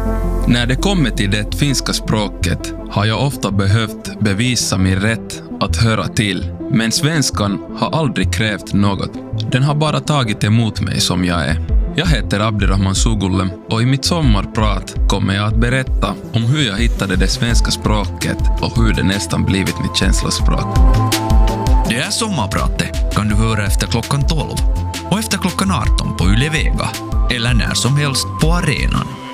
När det kommer till det finska språket har jag ofta behövt bevisa min rätt att höra till. Men svenskan har aldrig krävt något. Den har bara tagit emot mig som jag är. Jag heter Abdirahman Sugulle och i mitt sommarprat kommer jag att berätta om hur jag hittade det svenska språket och hur det nästan blivit mitt känslospråk. Det här sommarpratet kan du höra efter klockan 12 och efter klockan 18 på Yle Vega eller när som helst på arenan.